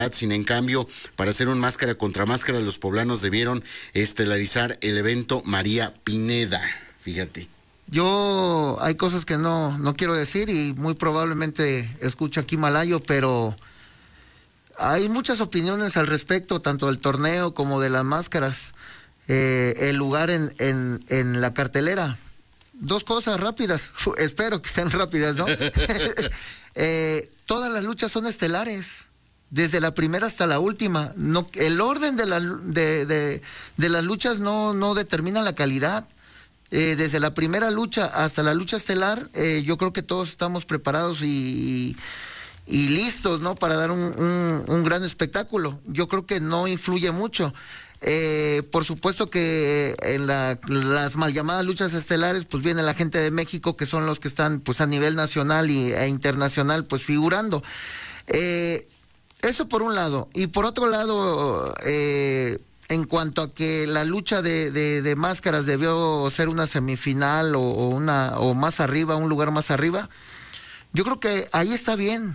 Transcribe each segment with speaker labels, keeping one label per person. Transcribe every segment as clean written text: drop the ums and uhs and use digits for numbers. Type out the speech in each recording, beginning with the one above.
Speaker 1: Sin en cambio, para hacer un máscara contra máscara, los poblanos debieron estelarizar el evento María Pineda. Fíjate.
Speaker 2: Yo hay cosas que no quiero decir y muy probablemente escucho aquí Malayo, pero hay muchas opiniones al respecto, tanto del torneo como de las máscaras, el lugar en la cartelera. Dos cosas rápidas, espero que sean rápidas, ¿no? Todas las luchas son estelares. Desde la primera hasta la última. No, el orden de las luchas no determina la calidad. Desde la primera lucha hasta la lucha estelar, yo creo que todos estamos preparados y listos, ¿no? Para dar un gran espectáculo. Yo creo que no influye mucho. Por supuesto que en las mal llamadas luchas estelares, pues viene la gente de México, que son los que están pues a nivel nacional e internacional, pues figurando. Eso por un lado. Y por otro lado, en cuanto a que la lucha de máscaras debió ser una semifinal o más arriba, un lugar más arriba, yo creo que ahí está bien.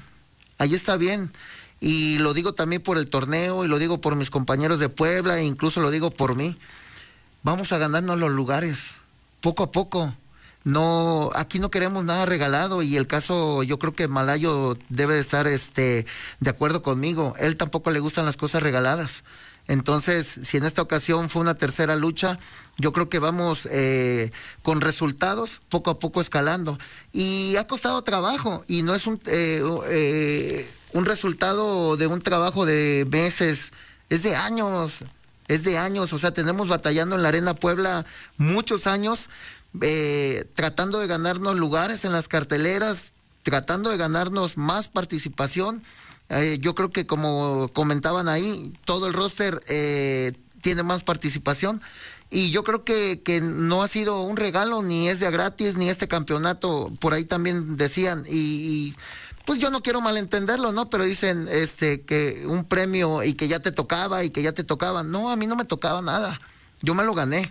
Speaker 2: Y lo digo también por el torneo, y lo digo por mis compañeros de Puebla, e incluso lo digo por mí. Vamos a ganarnos los lugares, poco a poco. No, aquí no queremos nada regalado, y el caso, yo creo que Malayo debe de estar de acuerdo conmigo. Él tampoco le gustan las cosas regaladas. Entonces, si en esta ocasión fue una tercera lucha, yo creo que vamos con resultados, poco a poco escalando. Y ha costado trabajo, y no es un resultado de un trabajo de meses, es de años. O sea, tenemos batallando en la Arena Puebla muchos años, tratando de ganarnos lugares en las carteleras, tratando de ganarnos más participación. Yo creo que, como comentaban ahí, todo el roster tiene más participación, y yo creo que no ha sido un regalo, ni es de a gratis, ni este campeonato. Por ahí también decían, y pues yo no quiero malentenderlo, ¿no? Pero dicen que un premio y que ya te tocaba y que ya te tocaba. No, a mí no me tocaba nada. Yo me lo gané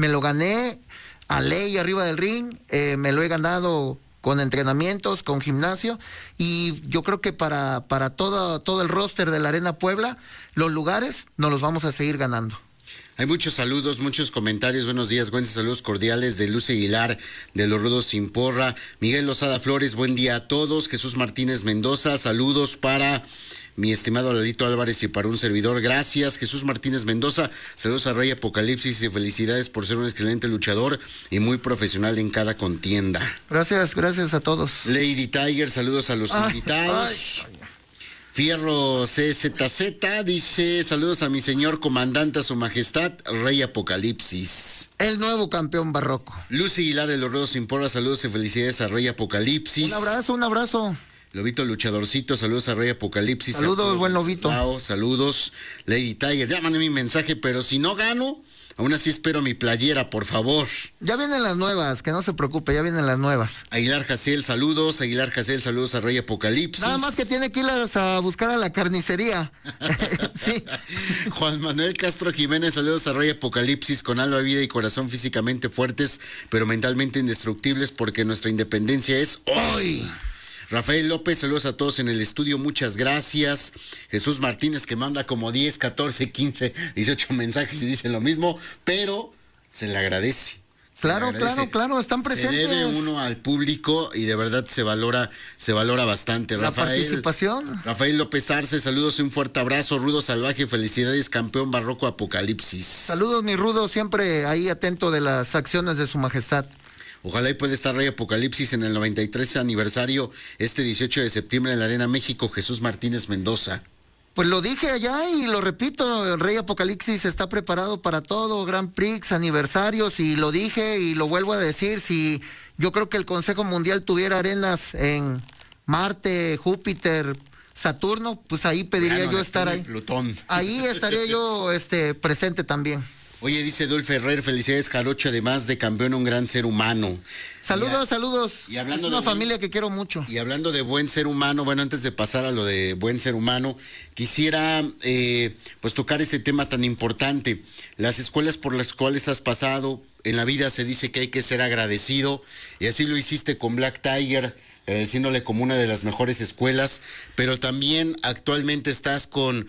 Speaker 2: a ley arriba del ring, me lo he ganado con entrenamientos, con gimnasio, y yo creo que para todo el roster de la Arena Puebla, los lugares nos los vamos a seguir ganando.
Speaker 1: Hay muchos saludos, muchos comentarios. Buenos días, Güences, saludos cordiales de Luce Aguilar, de Los Rudos Sin Porra. Miguel Lozada Flores, buen día a todos. Jesús Martínez Mendoza, saludos para mi estimado Lalito Álvarez y para un servidor. Gracias, Jesús Martínez Mendoza. Saludos a Rey Apocalipsis y felicidades por ser un excelente luchador y muy profesional en cada contienda.
Speaker 2: Gracias a todos.
Speaker 1: Lady Tiger, saludos a los invitados. Fierro CZZ dice, saludos a mi señor comandante, a su majestad, Rey Apocalipsis.
Speaker 2: El nuevo campeón barroco.
Speaker 1: Lucy Aguilar de Los Rudos Sin Porra, saludos y felicidades a Rey Apocalipsis.
Speaker 2: Un abrazo.
Speaker 1: Lobito Luchadorcito, saludos a Rey Apocalipsis.
Speaker 2: Saludos, buen Lobito.
Speaker 1: Saludos, Lady Tiger. Ya mandé mi mensaje, pero si no gano, aún así espero mi playera, por favor.
Speaker 2: Ya vienen las nuevas, que no se preocupe, ya vienen las nuevas.
Speaker 1: Aguilar Jaciel, saludos a Rey Apocalipsis.
Speaker 2: Nada más que tiene que ir a buscar a la carnicería. Sí.
Speaker 1: Juan Manuel Castro Jiménez, saludos a Rey Apocalipsis, con alma, vida y corazón físicamente fuertes, pero mentalmente indestructibles, porque nuestra independencia es hoy. Rafael López, saludos a todos en el estudio, muchas gracias. Jesús Martínez, que manda como 10, 14, 15, 18 mensajes y dice lo mismo, pero se le agradece.
Speaker 2: Claro, están presentes.
Speaker 1: Se debe uno al público y de verdad se valora bastante.
Speaker 2: La participación.
Speaker 1: Rafael López Arce, saludos y un fuerte abrazo. Rudo Salvaje, felicidades, campeón barroco Apocalipsis.
Speaker 2: Saludos, mi Rudo, siempre ahí atento de las acciones de su majestad.
Speaker 1: Ojalá y pueda estar Rey Apocalipsis en el 93 aniversario este 18 de septiembre en la Arena México. Jesús Martínez Mendoza.
Speaker 2: Pues lo dije allá y lo repito, el Rey Apocalipsis está preparado para todo, Grand Prix, aniversarios, y lo dije y lo vuelvo a decir. Si yo creo que el Consejo Mundial tuviera arenas en Marte, Júpiter, Saturno, pues ahí pediría yo estar ahí.
Speaker 1: Plutón.
Speaker 2: Ahí estaría yo presente también.
Speaker 1: Oye, dice Dul Ferrer, felicidades Jarocho, además de campeón, un gran ser humano.
Speaker 2: Saludos.
Speaker 1: Y hablando
Speaker 2: es una familia que quiero mucho.
Speaker 1: Y hablando de buen ser humano, bueno, antes de pasar a lo de buen ser humano, quisiera pues tocar ese tema tan importante. Las escuelas por las cuales has pasado, en la vida se dice que hay que ser agradecido, y así lo hiciste con Black Tiger, agradeciéndole como una de las mejores escuelas, pero también actualmente estás con